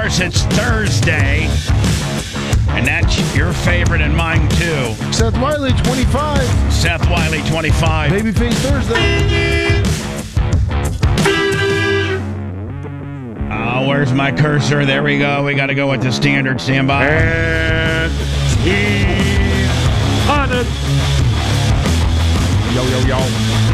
course, it's Thursday. And that's your favorite and mine, too. Seth Wiley, 25. Seth Wiley, 25. Babyface Thursday. Oh, where's my cursor? There we go. We got to go with the standard standby. And he's on it. Yo, yo, yo.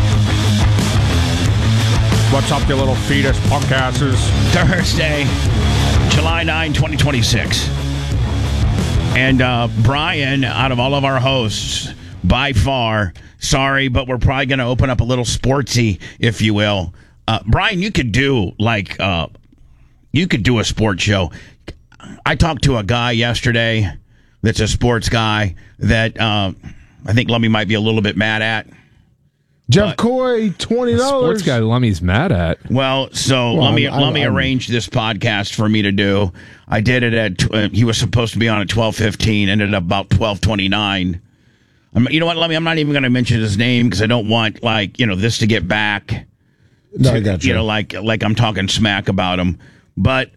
What's up, you little fetus punk asses? Thursday, July 9, 2026. And Brian, out of all of our hosts, by far, sorry, but we're probably going to open up a little sportsy, if you will. Brian, you could do a sports show. I talked to a guy yesterday that's a sports guy that I think Lummy might be a little bit mad at. Jeff Coy, $20. Sports guy Lummy's mad at. Well, Lummy arranged this podcast for me to do. I did it at, he was supposed to be on at 12:15, ended up about 12:29. You know what, Lummy, I'm not even going to mention his name because I don't want, this to get back. No, I got you. Like I'm talking smack about him. But,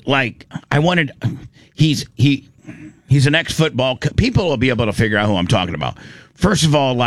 he's an ex-football, people will be able to figure out who I'm talking about. First of all,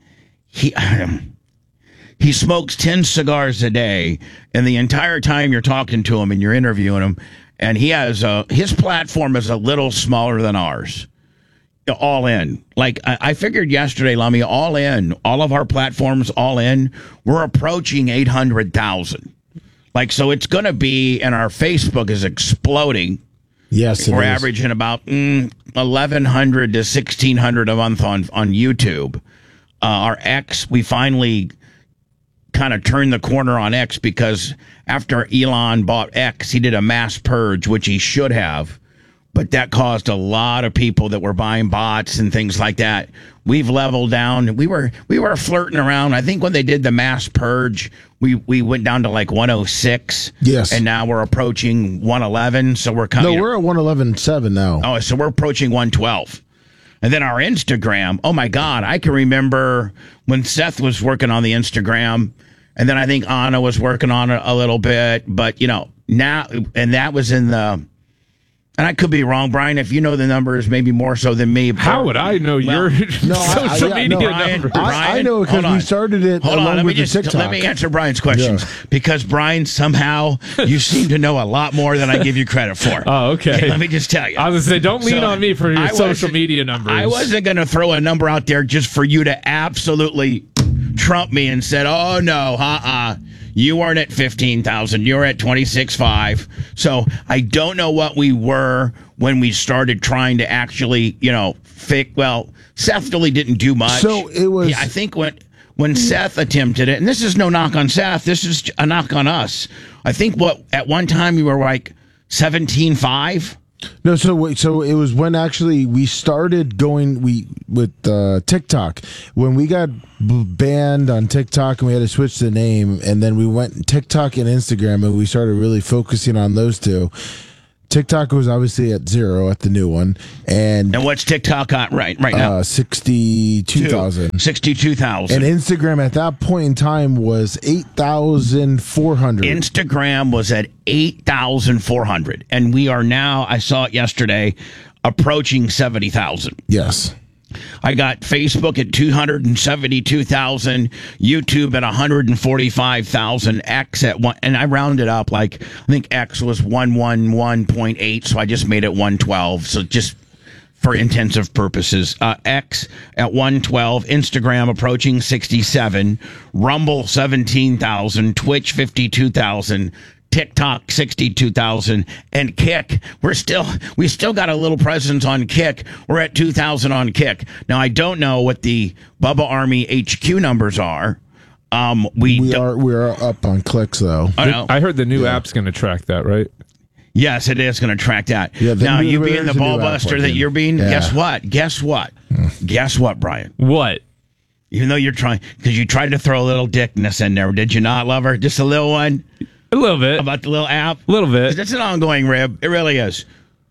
he smokes 10 cigars a day, and the entire time you're talking to him and you're interviewing him, and he has his platform is a little smaller than ours. All in. I figured yesterday, Lummy, all in, all of our platforms, all in, we're approaching 800,000. So it's going to be, and our Facebook is exploding. Yes, we're averaging about 1,100 to 1,600 a month on YouTube. Our X, we finally kind of turned the corner on X because after Elon bought X, he did a mass purge, which he should have, but that caused a lot of people that were buying bots and things like that. We've leveled down. We were flirting around. I think when they did the mass purge, we went down to 106. Yes. And now we're approaching 111. So we're kind of. No, we're at 111.7 now. Oh, so we're approaching 112. And then our Instagram, oh my God, I can remember when Seth was working on the Instagram, and then I think Anna was working on it a little bit, but now, and that was in the, and I could be wrong, Brian, if you know the numbers, maybe more so than me. How would I know your social media numbers? I know because we started it along with the TikTok. Let me answer Brian's questions, because Brian, somehow, you seem to know a lot more than I give you credit for. Oh, okay. Let me just tell you. I was going to say, don't lean on me for your social media numbers. I wasn't going to throw a number out there just for you to absolutely trump me and said, oh, no, you weren't at 15,000. You were at 26.5. So I don't know what we were when we started trying to actually, Seth really didn't do much. So it was. I think when Seth attempted it, and this is no knock on Seth, this is a knock on us. I think at one time we were 17.5. No, so it was when actually we started going with TikTok. When we got banned on TikTok and we had to switch the name, and then we went TikTok and Instagram, and we started really focusing on those two. TikTok was obviously at 0 at the new one, and what's TikTok at right now? 62,000. 62,000. And Instagram at that point in time was 8,400. Instagram was at 8,400, and we are now, I saw it yesterday, approaching 70,000. Yes. I got Facebook at 272,000, YouTube at 145,000, X at one, and I rounded up I think X was 111.8, so I just made it 112. So just for intensive purposes, X at 112, Instagram approaching 67, Rumble 17,000, Twitch 52,000. TikTok 62,000, and Kick. We still got a little presence on Kick. We're at 2,000 on Kick. Now I don't know what the Bubba Army HQ numbers are. We're up on clicks though. I heard the new app's going to track that, right? Yes, it is going to track that. Yeah, now you being the ball buster that you're being. Yeah. Guess what, Brian? What? Even though you're trying, because you tried to throw a little dickness in there, did you not, lover? Just a little one. A little bit. About the little app? A little bit. That's an ongoing rib. It really is.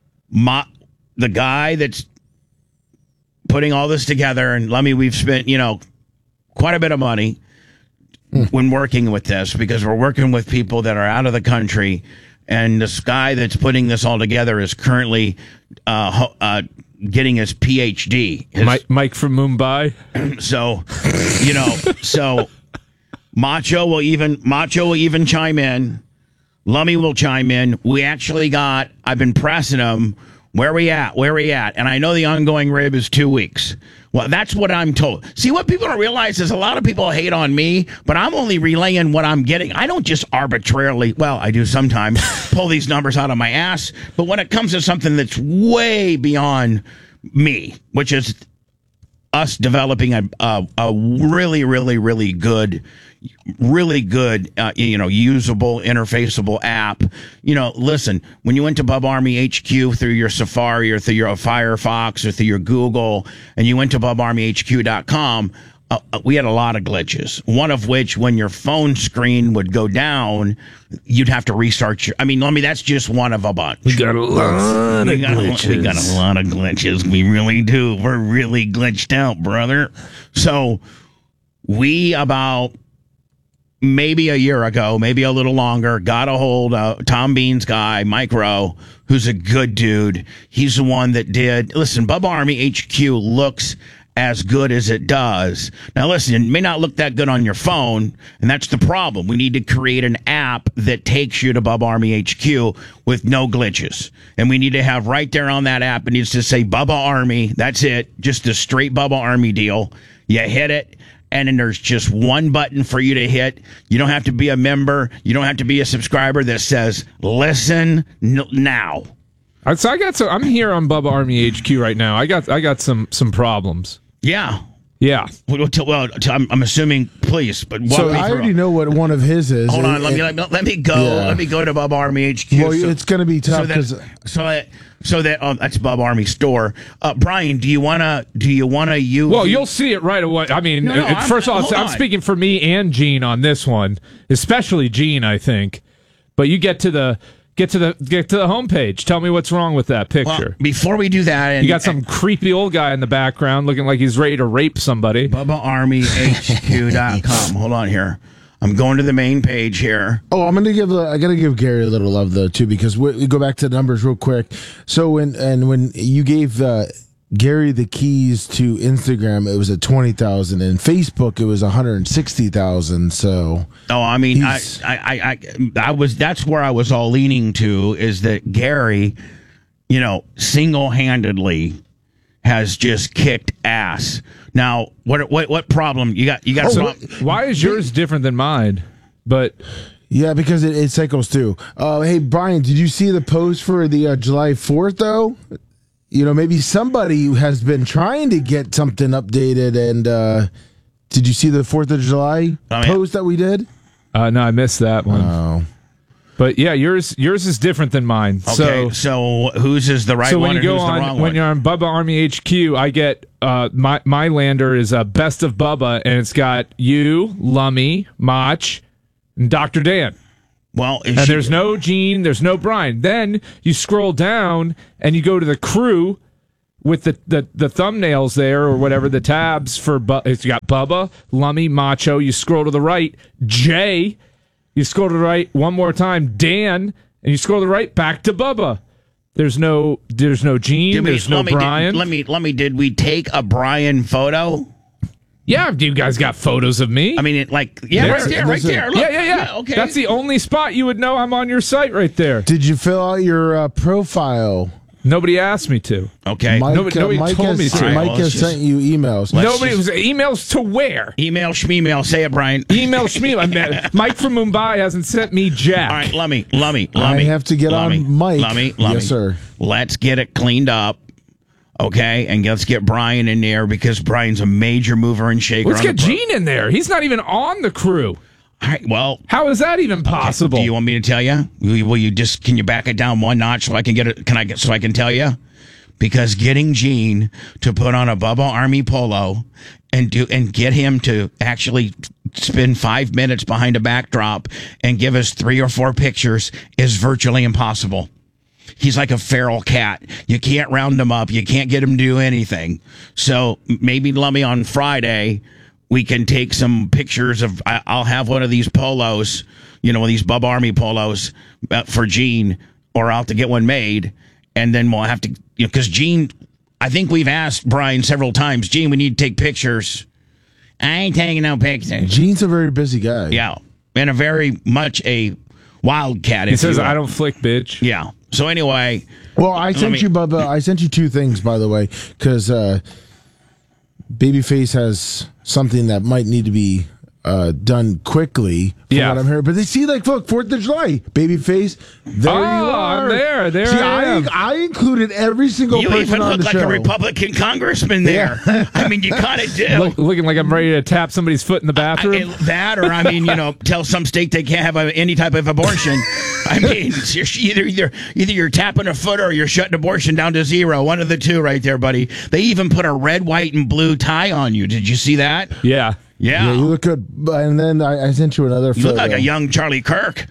The guy that's putting all this together, and Lummy, we've spent, quite a bit of money when working with this, because we're working with people that are out of the country, And this guy that's putting this all together is currently getting his PhD. Mike from Mumbai. So, so Macho will even chime in. Lummy will chime in. We actually I've been pressing him. Where we at? And I know the ongoing rib is 2 weeks. Well, that's what I'm told. See, what people don't realize is a lot of people hate on me, but I'm only relaying what I'm getting. I don't just arbitrarily, well, I do sometimes, pull these numbers out of my ass. But when it comes to something that's way beyond me, which is us developing a really, really, really good usable, interfaceable app. Listen, when you went to Bub Army HQ through your Safari or through your Firefox or through your Google, and you went to BubArmyHQ.com, we had a lot of glitches. One of which, when your phone screen would go down, you'd have to restart that's just one of a bunch. We got a lot of glitches. We got a lot of glitches. We really do. We're really glitched out, brother. So we about maybe a year ago, maybe a little longer, got a hold of Tom Bean's guy, Mike Rowe, who's a good dude. He's the one that did. Listen, Bub Army HQ looks as good as it does. Now, listen, it may not look that good on your phone, and that's the problem. We need to create an app that takes you to Bub Army HQ with no glitches. And we need to have right there on that app, it needs to say Bubba Army. That's it. Just a straight Bubba Army deal. You hit it, and then there's just one button for you to hit. You don't have to be a member. You don't have to be a subscriber that says, listen now. So I'm here on Bubba Army HQ right now. I got some problems. Yeah. Yeah. Well, I'm assuming, please, but so I already know what one of his is. Hold on, let me go. Yeah. Let me go to Bub Army HQ. Well, it's going to be tough because that's Bub Army store. Brian, do you wanna use? Well, you'll see it right away. I mean, first of all, I'm speaking for me and Gene on this one, especially Gene, I think. But you get to the homepage. Tell me what's wrong with that picture. Well, before we do that, you got some creepy old guy in the background looking like he's ready to rape somebody. BubbaArmyHQ.com. Hold on here. I'm going to the main page here. Oh, I gotta give Gary a little love though too, because we go back to the numbers real quick. So when you gave Gary the keys to Instagram, it was at 20,000, and Facebook it was 160,000. So that's where I was all leaning to, is that Gary, single-handedly has just kicked ass. Now, what problem you got? Why is yours different than mine? But yeah, because it cycles too. Hey Brian, did you see the post for the July 4th though? Maybe somebody has been trying to get something updated. And did you see the 4th of July post that we did? No, I missed that one. Oh. But yeah, yours is different than mine. Okay, so whose is the right one and who's the wrong one? When you're on Bubba Army HQ, I get my lander is Best of Bubba, and it's got you, Lummy, Mach, and Dr. Dan. Well, there's no Gene, there's no Brian. Then you scroll down and you go to the crew with the thumbnails there, or whatever, the tabs for. It's got Bubba, Lummy, Macho. You scroll to the right, Jay. You scroll to the right one more time, Dan, and you scroll to the right, back to Bubba. There's no Gene. There's no Brian. Did we take a Brian photo? Yeah, you guys got photos of me. I mean, right there. Look. Yeah. Okay. That's the only spot you would know I'm on your site right there. Did you fill out your profile? Nobody asked me to. Okay. Nobody told me to. Mike has sent you emails. Nobody was emails to where? Email schmeemail. Say it, Brian. Email schmeemail. Mike from Mumbai hasn't sent me jack. All right, Lummy. I have to get on Mike. Lummy. Yes, sir. Let's get it cleaned up. Okay, and let's get Brian in there, because Brian's a major mover and shaker. Let's get Gene in there. He's not even on the crew. All right, well, how is that even possible? Do you want me to tell you? Can you back it down one notch so I can get it? So I can tell you? Because getting Gene to put on a Bubba Army polo and get him to actually spend 5 minutes behind a backdrop and give us 3 or 4 pictures is virtually impossible. He's like a feral cat. You can't round him up. You can't get him to do anything. So maybe Lummy on Friday, we can take some pictures of. I'll have one of these polos, these Bubba Army polos for Gene, or I'll have to get one made, and then we'll have to, because Gene, I think we've asked Brian several times, Gene, we need to take pictures. I ain't taking no pictures. Gene's a very busy guy. Yeah, and a very much a wildcat. He says, I don't flick, bitch. Yeah. So anyway. Well, I sent you, Bubba. I sent you two things, by the way, because Babyface has something that might need to be done quickly. From what I'm hearing, but they see, like, look, 4th of July, Babyface. There you are. I'm there. There see, I am. I included every single You person even on look the like show. a Republican congressman there. I mean, you kind of do. Looking like I'm ready to tap somebody's foot in the bathroom. That, or I mean, tell some state they can't have any type of abortion. I mean, either you're tapping a foot or you're shutting abortion down to 0. One of the two, right there, buddy. They even put a red, white, and blue tie on you. Did you see that? Yeah. Yeah, you look good. And then I sent you another photo. You look like a young Charlie Kirk.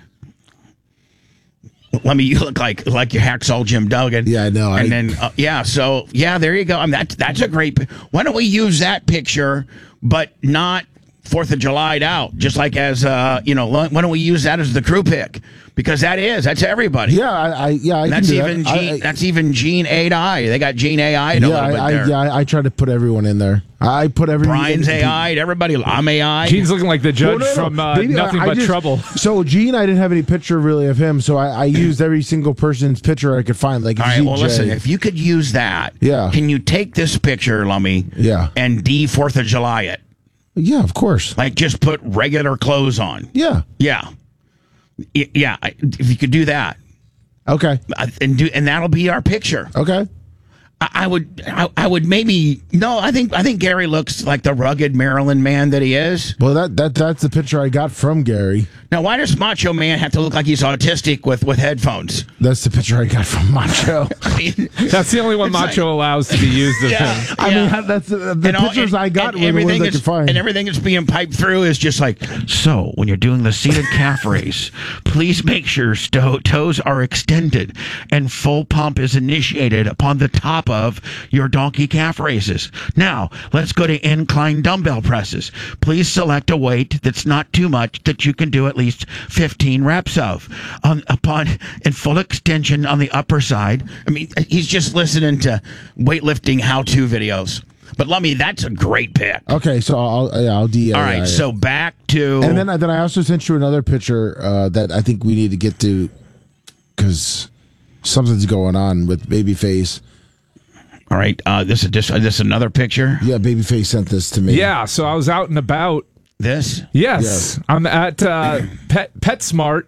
You look like your hacksaw Jim Duggan. Yeah, I know. And then, there you go. I mean, that's a great. Why don't we use that picture, but not 4th of July out? Just like as why don't we use that as the crew pick? Because that's everybody. Yeah, I can that's do even that. Gene, that's even Gene AI. They got Gene AI a little bit there. I try to put everyone in there. I put everyone. Brian's AI. Everybody. I'm AI. Gene's looking like the judge from Nothing But Trouble. So Gene, I didn't have any picture really of him, so I used every single person's picture I could find. Like, all right. Well, ZJ. listen. If you could use that, can you take this picture, Lummy? Yeah. And 4th of July it. Yeah, of course. Like, just put regular clothes on. Yeah. Yeah. Yeah. If you could do that. Okay. And that'll be our picture. Okay. I would maybe no. I think Gary looks like the rugged Maryland man that he is. Well, that's the picture I got from Gary. Now, why does Macho Man have to look like he's autistic with headphones? That's the picture I got from Macho. I mean, that's the only one Macho allows to be used of him. I mean, that's the pictures I got were the ones I could find. And everything that's being piped through is just like, so when you're doing the seated calf race, please make sure toes are extended and full pump is initiated upon the top of your donkey calf races. Now, let's go to incline dumbbell presses. Please select a weight that's not too much that you can do at least 15 reps of. Upon in full extension on the upper side. I mean, he's just listening to weightlifting how-to videos. But Lummy, that's a great pick. Okay, so I'll DA. All right, so back to... And then I also sent you another picture that I think we need to get to because something's going on with Babyface. All right, this is another picture? Yeah, Babyface sent this to me. Yeah, so I was out and about. This? Yes. I'm at PetSmart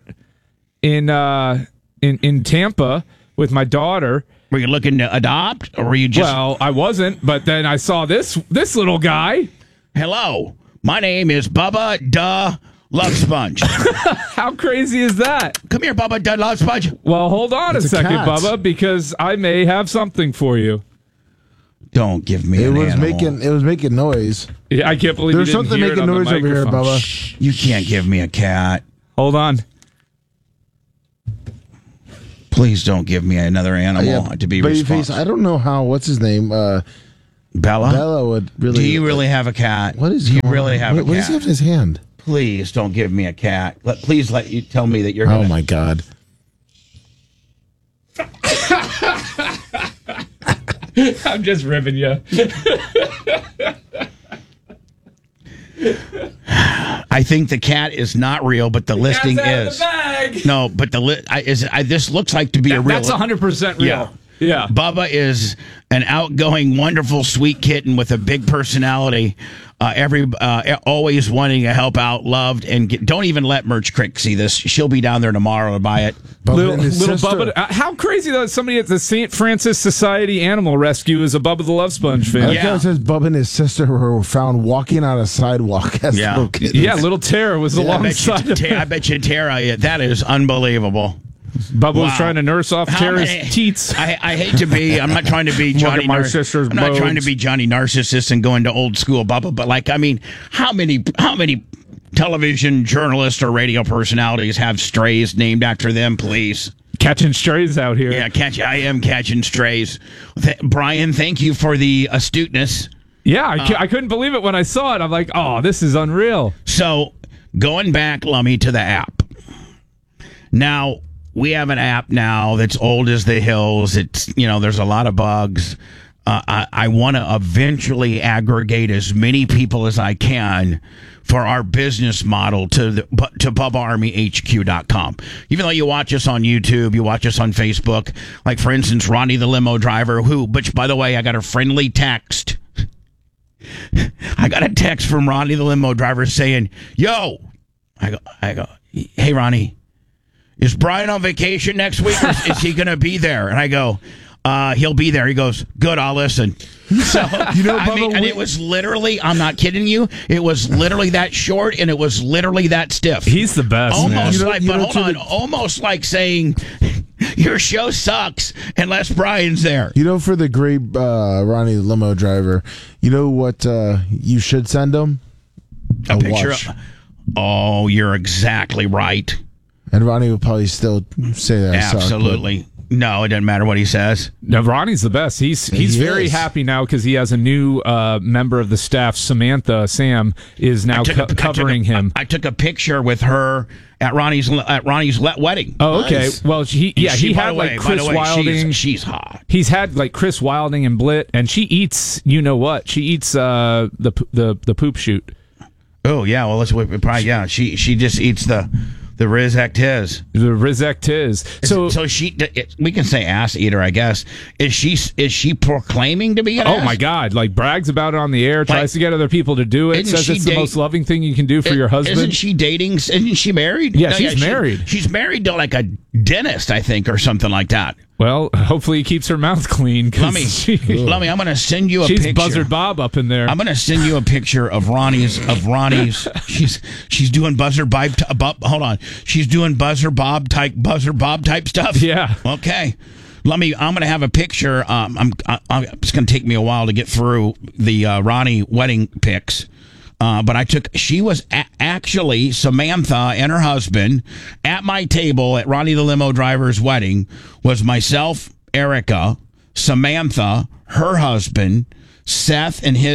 in Tampa with my daughter. Were you looking to adopt, or were you just... Well, I wasn't, but then I saw this little guy. Hello, my name is Bubba Duh Love Sponge. How crazy is that? Come here, Bubba Duh Love Sponge. Well, hold on a second, cat. Bubba, because I may have something for you. Don't give me It an was animal. making noise. Yeah, I can't believe There's you didn't something hear it making on the noise over here, microphone. Bubba. Shh. You can't give me a cat. Hold on. Please don't give me another animal to be Babyface, responsible. I don't know how. What's his name? Bella? Bella would really. Do you really have a cat? What is? Do you going really on? have a What does cat? he have in his hand? Please don't give me a cat. Please let you tell me that you're. Oh Gonna, my God! I'm just ribbing you. I think the cat is not real, but the listing is. No, but this looks like to be a real. That's 100% real. Yeah. Yeah. Bubba is an outgoing, wonderful, sweet kitten with a big personality. Always wanting to help out, loved, and don't even let Merch Crick see this. She'll be down there tomorrow to buy it. Little and his sister. Bubba. How crazy though! Somebody at the St. Francis Society Animal Rescue is a Bubba the Love Sponge fan. Yeah. It says Bubba and his sister were found walking on a sidewalk as Yeah. little kids. Yeah, little Tara was alongside of I bet you, Tara, that is unbelievable. Bubba was Wow. trying to nurse off How Tara's many- teats. I hate to be. I'm not trying to be Johnny. at my sister's I'm not trying to bones. be Johnny Narcissist and going to old school Bubba. But how many television journalists or radio personalities have strays named after them? Please. Catching strays out here. Yeah, I am catching strays. Brian, thank you for the astuteness. Yeah, I couldn't believe it when I saw it. I'm like, oh, this is unreal. So, going back, Lummy, to the app. Now, we have an app now that's old as the hills. It's, there's a lot of bugs. I want to eventually aggregate as many people as I can for our business model to BubbaArmyHQ.com. Even though you watch us on YouTube, you watch us on Facebook, like, for instance, Ronnie the limo driver, which, by the way, I got a friendly text. I got a text from Ronnie the limo driver saying, yo, I go, hey, Ronnie, is Brian on vacation next week, or is he going to be there? And I go, he'll be there. He goes, good, I'll listen. So, Bubba, and it was literally, I'm not kidding you, it was literally that short, and it was literally that stiff. He's the best, almost man. Almost like saying, your show sucks unless Brian's there. For the great Ronnie the limo driver, you know what you should send him? A picture watch. Oh, you're exactly right. And Ronnie would probably still say that. Absolutely. No, it doesn't matter what he says. No, Ronnie's the best. He's very happy now because he has a new member of the staff. Sam is now covering him. I took a picture with her at Ronnie's wedding. Oh, okay. Nice. Well, he had like Chris Wilding. She's hot. He's had like Chris Wilding and Blit, and she eats. You know what? She eats the poop shoot. Oh yeah. Well, She just eats the Rizek Tiz. The Rizek Tiz. So we can say ass eater, I guess. Is she proclaiming to be an ass? Oh my God! Like brags about it on the air, tries to get other people to do it. Says it's the most loving thing you can do for your husband. Isn't she dating? Isn't she married? Yeah, she's married. She's married to like a dentist, I think, or something like that. Well, hopefully he keeps her mouth clean. Let me. I'm going to send you a picture. She's Buzzard Bob up in there. I'm going to send you a picture of Ronnie's. She's doing Buzzard Bob. Hold on. She's doing Buzzard Bob type stuff. Yeah. Okay. I'm going to have a picture. It's going to take me a while to get through the Ronnie wedding pics. But she was actually Samantha and her husband at my table at Ronnie the limo driver's wedding was myself, Erica, Samantha, her husband, Sal and his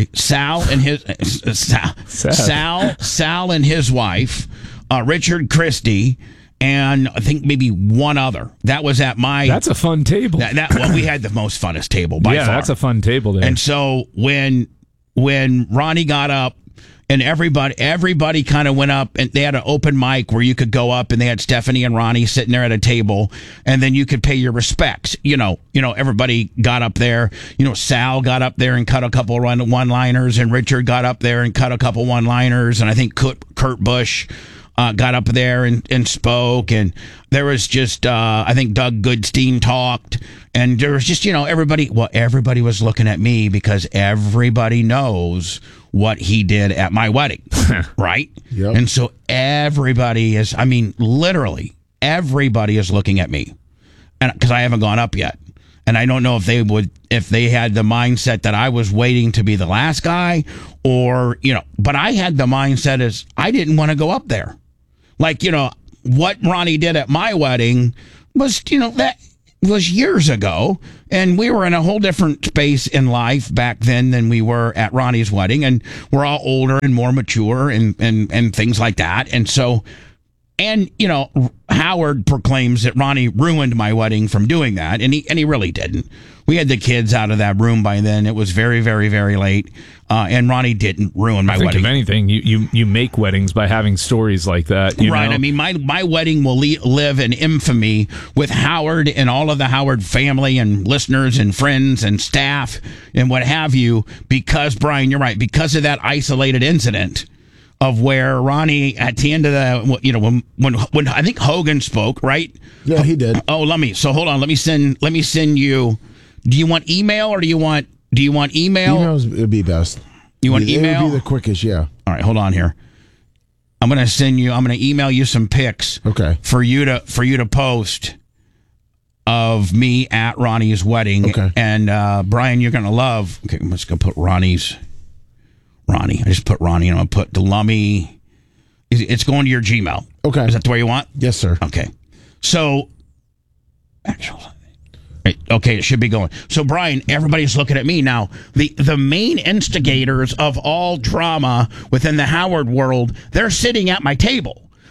Sal and his wife, Richard Christie, and I think maybe one other. That was at my. That's a fun table. We had the most funnest table by far. Yeah, that's a fun table there. And so when Ronnie got up and everybody kind of went up, and they had an open mic where you could go up, and they had Stephanie and Ronnie sitting there at a table, and then you could pay your respects. Everybody got up there. Sal got up there and cut a couple one-liners, and Richard got up there and cut a couple one-liners, and I think Kurt Busch got up there and spoke, and there was just I think Doug Goodstein talked, and there was just everybody was looking at me because everybody knows what he did at my wedding, right? Yep. And so literally everybody is looking at me, and because I haven't gone up yet. And I don't know if they had the mindset that I was waiting to be the last guy, or but I had the mindset as I didn't want to go up there. Like, what Ronnie did at my wedding was, that was years ago. And we were in a whole different space in life back then than we were at Ronnie's wedding. And we're all older and more mature and things like that. And so, Howard proclaims that Ronnie ruined my wedding from doing that. And he really didn't. We had the kids out of that room by then. It was very, very, very late. And Ronnie didn't ruin my wedding. If anything, you make weddings by having stories like that. Right. know? I mean, my wedding will live in infamy with Howard and all of the Howard family and listeners and friends and staff and what have you, because, Brian, you're right, because of that isolated incident of where Ronnie at the end of the, when I think Hogan spoke, right? Yeah, he did. Oh, hold on. Let me send you. Do you want email or do you want email? Email would be best. You want email? It would be the quickest, yeah. All right, hold on here. I'm going to email you some pics. Okay. For you to post of me at Ronnie's wedding. Okay. And Brian, you're going to love. Okay, I'm just going to put Ronnie. I just put Ronnie, and I'm going to put the Lummy. It's going to your Gmail. Okay. Is that the way you want? Yes, sir. Okay. So, actually. Okay, it should be going. So, Brian, everybody's looking at me now. The main instigators of all drama within the Howard world, they're sitting at my table.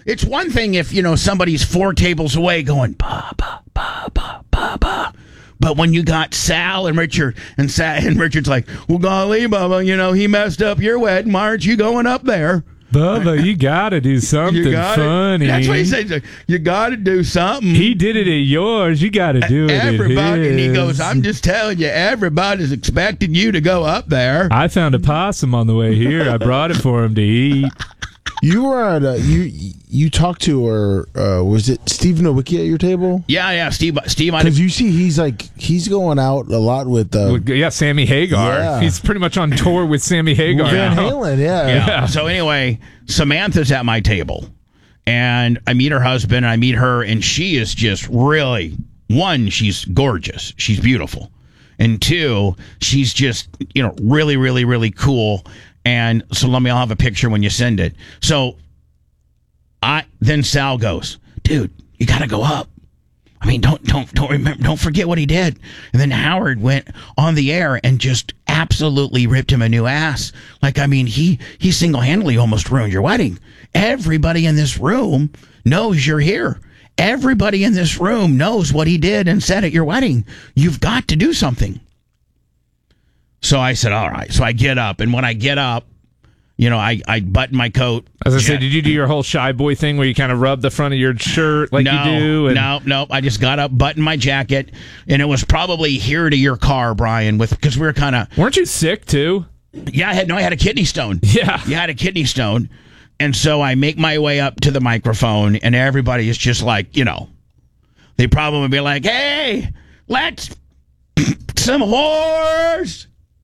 it's one thing if, somebody's 4 tables away going, ba, ba, ba, ba, ba, ba. But when you got Sal and Richard, and Richard's like, well, golly, Bubba, he messed up your wedding. Why aren't you going up there? Bubba, you gotta do something funny. That's what he says. You gotta do something. He did it at yours. You gotta do it at his. And he goes, I'm just telling you, everybody's expecting you to go up there. I found a possum on the way here. I brought it for him to eat. You were at you talked to, or was it Steve Nowicki at your table? Yeah, Steve. Because you see, he's going out a lot with Sammy Hagar. Yeah. He's pretty much on tour with Sammy Hagar. Van now. Halen, yeah. So anyway, Samantha's at my table, and I meet her husband, and I meet her, and she is just really, one, she's gorgeous, she's beautiful, and two, she's just really, really, really cool. And so I'll have a picture when you send it. So then Sal goes, dude, you got to go up. I mean, don't forget what he did. And then Howard went on the air and just absolutely ripped him a new ass. Like, I mean, he single-handedly almost ruined your wedding. Everybody in this room knows you're here. Everybody in this room knows what he did and said at your wedding. You've got to do something. So I said, all right. So I get up, and when I get up, I button my coat. As I said, did you do your whole shy boy thing where you kind of rub the front of your shirt like you do? No. I just got up, buttoned my jacket, and it was probably here to your car, Brian, because we were kind of... Weren't you sick, too? Yeah, I had a kidney stone. Yeah. You had a kidney stone. And so I make my way up to the microphone, and everybody is just like, they probably be like, hey, let's... some horse...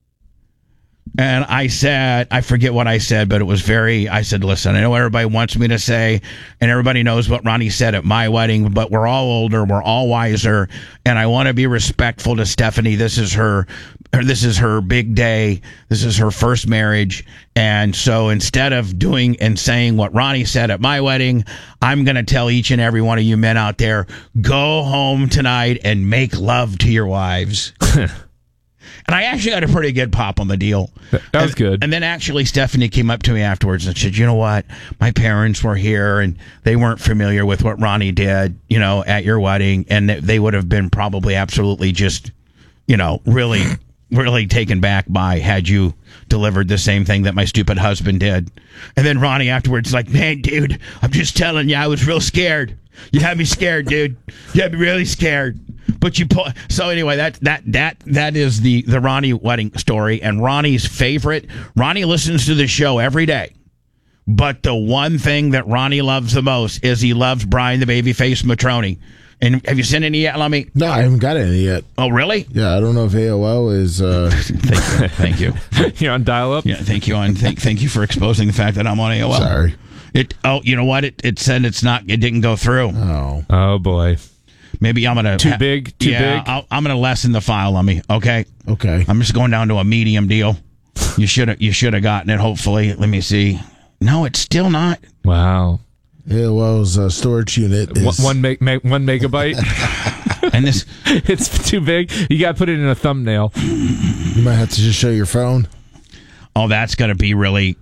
And I said, I forget what I said, but it was I said, listen, I know everybody wants me to say, and everybody knows what Ronnie said at my wedding, but we're all older, we're all wiser, and I want to be respectful to Stephanie. This is her big day. This is her first marriage. And so instead of doing and saying what Ronnie said at my wedding, I'm going to tell each and every one of you men out there, go home tonight and make love to your wives. And I actually got a pretty good pop on the deal. That was good. And then actually Stephanie came up to me afterwards and said, you know what? My parents were here and they weren't familiar with what Ronnie did, at your wedding. And they would have been probably absolutely just, really, really taken back by had you delivered the same thing that my stupid husband did. And then Ronnie afterwards like, man, dude, I'm just telling you, I was real scared. You had me scared, dude. You had me really scared. But so anyway, that is the Ronnie wedding story, and Ronnie's favorite. Ronnie listens to the show every day, but the one thing that Ronnie loves the most is he loves Brian the Babyface Matroni. And have you sent any yet, Lummy? No, I haven't got any yet. Oh, really? Yeah, I don't know if AOL is. Thank you. You're on dial-up. Yeah, thank you. Thank you for exposing the fact that I'm on AOL. Sorry. You know what? It said it didn't go through. Oh boy. Maybe I'm gonna too big. I'm gonna lessen the file on me. Okay. I'm just going down to a medium deal. You should have gotten it. Hopefully, let me see. No, it's still not. Wow. AOL's storage unit is 1 megabyte. And this, it's too big. You got to put it in a thumbnail. You might have to just show your phone. Oh, that's gonna be really.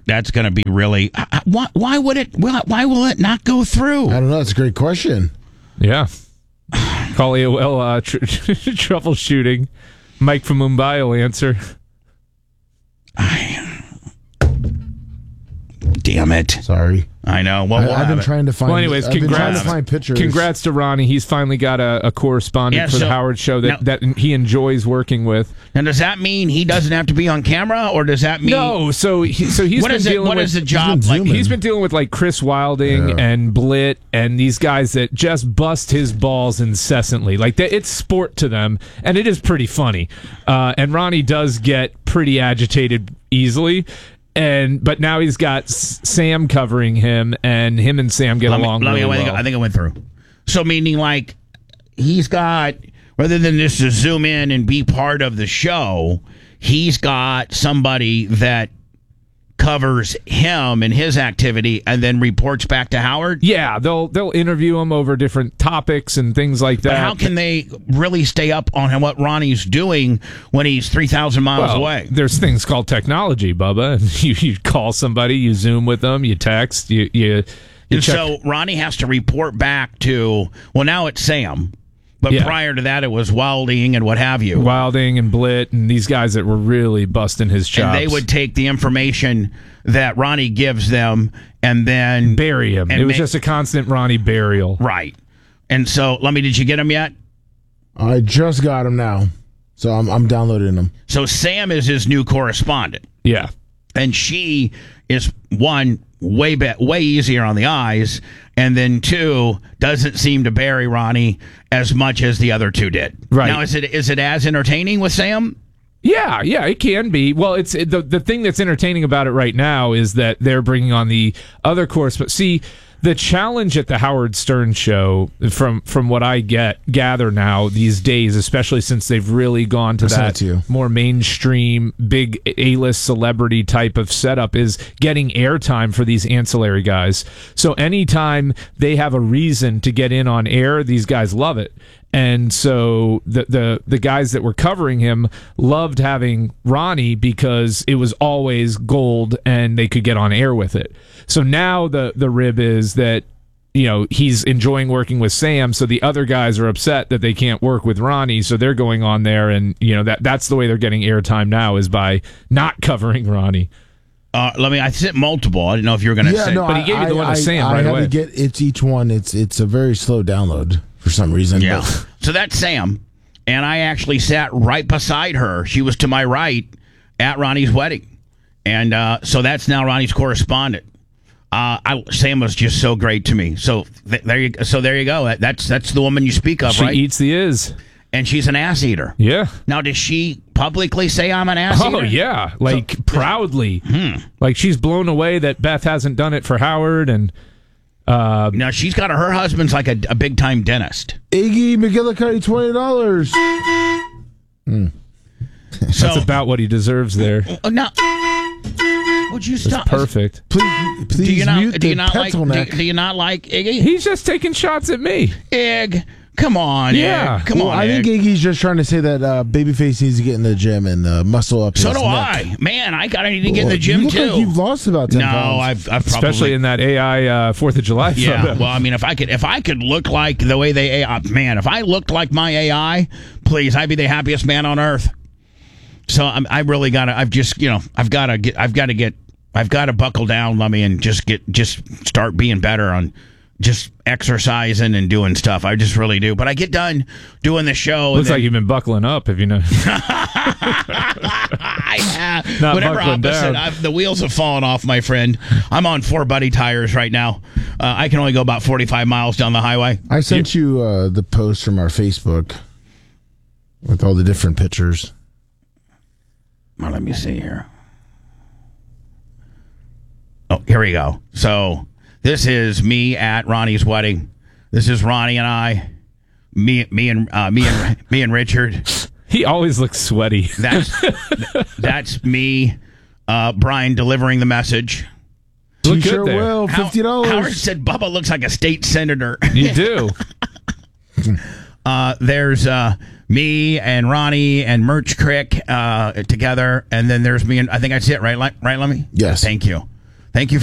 Why will it not go through? I don't know. It's a great question. Yeah. Call AOL troubleshooting. Mike from Mumbai will answer. Damn it. Sorry. I know. Well, I've been trying to find. Well, anyways, I've been trying to find pictures. Congrats to Ronnie. He's finally got a correspondent for the Howard Show that he enjoys working with. Now, does that mean he doesn't have to be on camera, or does that mean no? So he's what is the job like? He's been dealing with like Chris Wilding and Blitt and these guys that just bust his balls incessantly. Like it's sport to them, and it is pretty funny. And Ronnie does get pretty agitated easily. But now he's got Sam covering him, and him and Sam get along really well. I think I went through. So meaning like he's got, rather than just to zoom in and be part of the show, he's got somebody that covers him and his activity and then reports back to Howard? Yeah, they'll interview him over different topics and things like that. But how can they really stay up on what Ronnie's doing when he's 3,000 miles away? There's things called technology, Bubba. You call somebody, you Zoom with them, you text, you And so Ronnie has to report back to, well, now it's Sam. But prior to that, it was Wilding and what have you. Wilding and Blitt and these guys that were really busting his chops. And they would take the information that Ronnie gives them and then bury him. It was just a constant Ronnie burial. Right. And so, did you get him yet? I just got him now. So I'm downloading them. So Sam is his new correspondent. Yeah. And she is, one, way easier on the eyes, and then two, doesn't seem to bury Ronnie as much as the other two did. Right. Now, is it as entertaining with Sam? Yeah, it can be. Well, it's the thing that's entertaining about it right now is that they're bringing on the other course. But see, the challenge at the Howard Stern show, from what I gather now these days, especially since they've really gone to that more mainstream, big A-list celebrity type of setup, is getting airtime for these ancillary guys. So anytime they have a reason to get in on air, these guys love it. And so the guys that were covering him loved having Ronnie because it was always gold and they could get on air with it. So now the rib is that, he's enjoying working with Sam, so the other guys are upset that they can't work with Ronnie, so they're going on there, and that's the way they're getting airtime now, is by not covering Ronnie. I sent multiple. I didn't know if you were going to say. No, but he gave you the one to Sam right away. It's each one. It's a very slow download for some reason. Yeah. So that's Sam, and I actually sat right beside her. She was to my right at Ronnie's wedding, and so that's now Ronnie's correspondent. Sam was just so great to me. So there you go. That's the woman you speak of, right? She eats the is. And she's an ass eater. Yeah. Now, does she publicly say I'm an ass eater? Oh, yeah. Proudly. Like, she's blown away that Beth hasn't done it for Howard. And now, she's got her husband's like a big-time dentist. Iggy McGillicuddy, $20. That's about what he deserves there. Now, would you stop? That's perfect. Please do you mute the do you not like Iggy? He's just taking shots at me. Iggy. Come on, yeah. Ed. Come on, I think Iggy's just trying to say that Babyface needs to get in the gym and muscle up. So do neck. I. Man, I gotta need to get in the gym you look too. Like you've lost about 10 pounds. No, I've probably, especially in that AI 4th of July photo. Yeah. Well, I mean, if I could look like the way they AI, man, if I looked like my AI, please, I'd be the happiest man on earth. So I've got to buckle down, Lummy, and just start being better on just exercising and doing stuff. I just really do. But I get done doing the show. Looks like you've been buckling up, if you know. I have. Not whatever buckling opposite. down. The wheels have fallen off, my friend. I'm on 4 Buddy tires right now. I can only go about 45 miles down the highway. I sent you the post from our Facebook with all the different pictures. Well, let me see here. Oh, here we go. So this is me at Ronnie's wedding. This is Ronnie and I. Me and Richard. He always looks sweaty. That's me, Brian, delivering the message. Look You good sure there. will. $50. Howard said Bubba looks like a state senator. You do. There's me and Ronnie and Merch Crick together, and then there's me and I think that's it, right? Right, Lemmy? Yes. Thank you. Thank you.